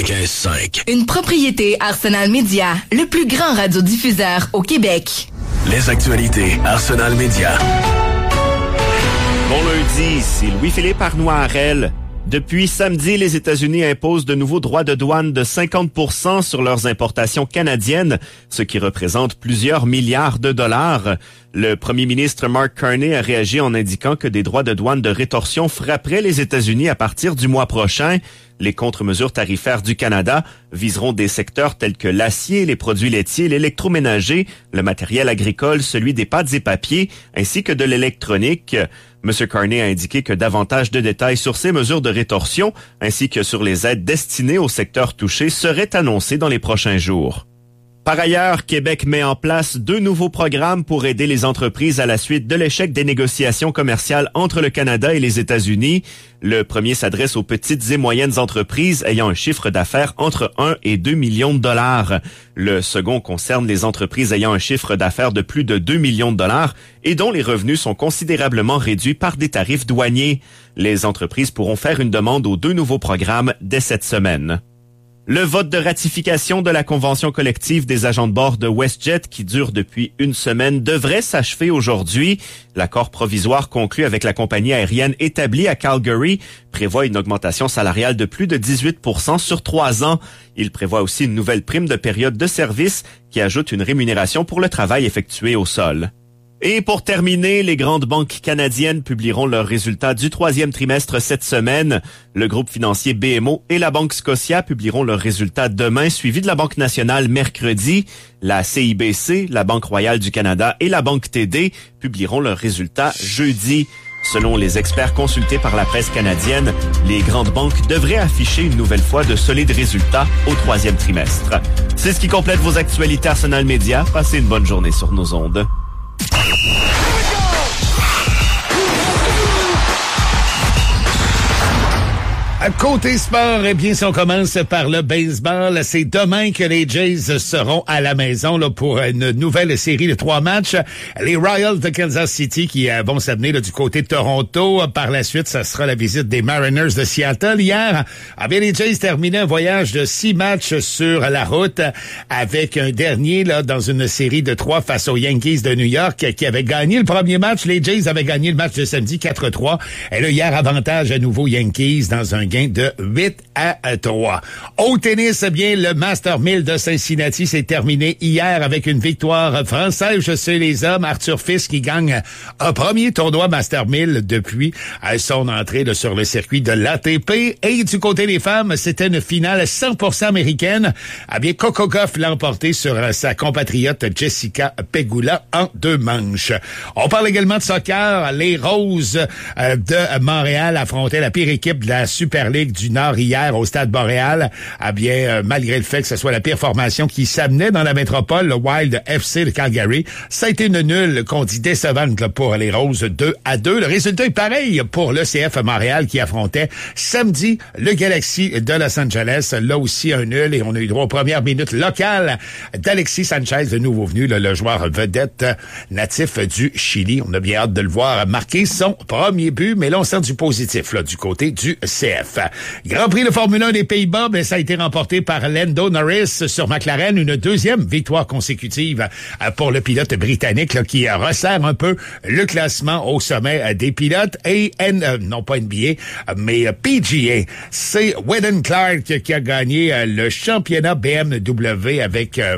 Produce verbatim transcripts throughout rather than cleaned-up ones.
quatre-vingt-quinze cinq. Une propriété Arsenal Media, le plus grand radiodiffuseur au Québec. Les actualités Arsenal Media. Bon lundi, ici Louis-Philippe Arnois-Harel. Depuis samedi, les États-Unis imposent de nouveaux droits de douane de cinquante pour cent sur leurs importations canadiennes, ce qui représente plusieurs milliards de dollars. Le premier ministre Mark Carney a réagi en indiquant que des droits de douane de rétorsion frapperaient les États-Unis à partir du mois prochain. Les contre-mesures tarifaires du Canada viseront des secteurs tels que l'acier, les produits laitiers, l'électroménager, le matériel agricole, celui des pâtes et papiers, ainsi que de l'électronique. M. Carney a indiqué que davantage de détails sur ces mesures de rétorsion, ainsi que sur les aides destinées aux secteurs touchés, seraient annoncés dans les prochains jours. Par ailleurs, Québec met en place deux nouveaux programmes pour aider les entreprises à la suite de l'échec des négociations commerciales entre le Canada et les États-Unis. Le premier s'adresse aux petites et moyennes entreprises ayant un chiffre d'affaires entre un et deux millions de dollars. Le second concerne les entreprises ayant un chiffre d'affaires de plus de deux millions de dollars et dont les revenus sont considérablement réduits par des tarifs douaniers. Les entreprises pourront faire une demande aux deux nouveaux programmes dès cette semaine. Le vote de ratification de la convention collective des agents de bord de WestJet, qui dure depuis une semaine, devrait s'achever aujourd'hui. L'accord provisoire conclu avec la compagnie aérienne établie à Calgary prévoit une augmentation salariale de plus de dix-huit pour cent sur trois ans. Il prévoit aussi une nouvelle prime de période de service qui ajoute une rémunération pour le travail effectué au sol. Et pour terminer, les grandes banques canadiennes publieront leurs résultats du troisième trimestre cette semaine. Le groupe financier B M O et la Banque Scotia publieront leurs résultats demain, suivi de la Banque nationale mercredi. La C I B C, la Banque royale du Canada et la Banque T D publieront leurs résultats jeudi. Selon les experts consultés par la presse canadienne, les grandes banques devraient afficher une nouvelle fois de solides résultats au troisième trimestre. C'est ce qui complète vos actualités Arsenal Media. Passez une bonne journée sur nos ondes. Côté sport, eh bien, si on commence par le baseball, c'est demain que les Jays seront à la maison là, pour une nouvelle série de trois matchs. Les Royals de Kansas City qui euh, vont s'amener là, du côté de Toronto. Par la suite, ça sera la visite des Mariners de Seattle. Hier, eh bien, les Jays terminaient un voyage de six matchs sur la route avec un dernier là dans une série de trois face aux Yankees de New York qui avaient gagné le premier match. Les Jays avaient gagné le match de samedi quatre trois. Et là, hier, avantage à nouveau Yankees dans un gain de huit à trois. Au tennis, bien, le Master mille de Cincinnati s'est terminé hier avec une victoire française chez les hommes. Arthur Fils qui gagne un premier tournoi Master mille depuis son entrée là, sur le circuit de l'A T P. Et du côté des femmes, c'était une finale cent pour cent américaine. Ah bien, Coco Gauff l'a emporté sur sa compatriote Jessica Pegula en deux manches. On parle également de soccer. Les Roses de Montréal affrontaient la pire équipe de la Super Ligue du Nord hier au Stade Boréal. Ah bien, euh, malgré le fait que ce soit la pire formation qui s'amenait dans la métropole, le Wild F C de Calgary, ça a été une nulle qu'on dit décevante là, pour les Roses deux à deux. Le résultat est pareil pour l'E C F Montréal qui affrontait samedi le Galaxy de Los Angeles. Là aussi un nul et on a eu droit aux premières minutes locales d'Alexis Sanchez, le nouveau venu, là, le joueur vedette natif du Chili. On a bien hâte de le voir marquer son premier but, mais là on sent du positif là, du côté du C F. Grand Prix de Formule un des Pays-Bas, ben, ça a été remporté par Lando Norris sur McLaren, une deuxième victoire consécutive pour le pilote britannique là, qui resserre un peu le classement au sommet des pilotes. Et N, euh, non pas N B A, mais P G A, c'est Wheldon Clark qui a gagné le championnat B M W avec... Euh,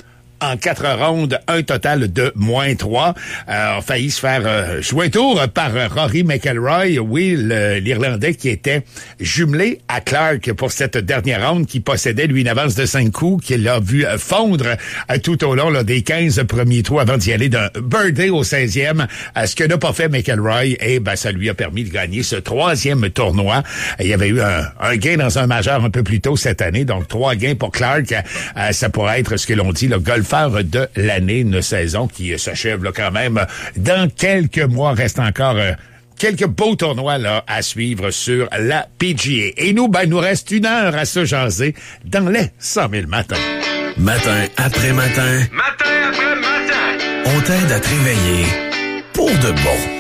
en quatre rondes, un total de moins trois. Euh, a failli se faire euh, jouer un tour par euh, Rory McIlroy, oui, le, l'Irlandais qui était jumelé à Clark pour cette dernière ronde, qui possédait, lui, une avance de cinq coups, qu'il a vu euh, fondre euh, tout au long là, des quinze premiers trous avant d'y aller d'un birdie au seizième. Euh, ce que n'a pas fait McIlroy, et ben ça lui a permis de gagner ce troisième tournoi. Il y avait eu un, un gain dans un majeur un peu plus tôt cette année, donc trois gains pour Clark. Euh, ça pourrait être ce que l'on dit, le golfeur de l'année, une saison qui s'achève là, quand même dans quelques mois. Reste encore euh, quelques beaux tournois là à suivre sur la P G A. Et nous, ben, nous reste une heure à se jaser dans les cent mille matins. Matin après matin. Matin après matin. On t'aide à te réveiller pour de bon.